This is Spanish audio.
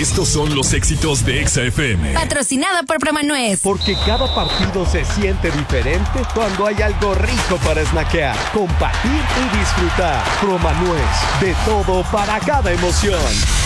Estos son los éxitos de Exa FM. Patrocinado por Promanuez. Porque cada partido se siente diferente cuando hay algo rico para snackear, compartir y disfrutar. Promanuez, de todo para cada emoción.